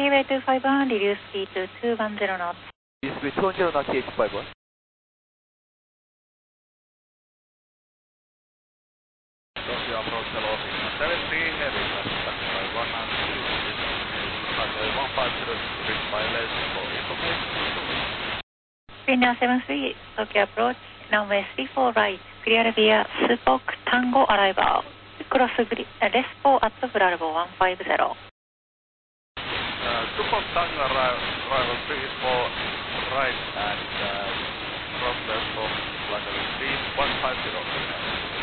Seaway 251, reduce speed to 210 knots. Speed 210 knots, CH51. Tokyo approach hello, 70, heavy, taxiway 192, runway 150, reach mileage for information. Finnair 73, Tokyo approach, runway 34 right, clear via Spock Tango arrival. Cross Respo at Bravo 150. Support Tango arrival 34 right and cross Respo, runway 150.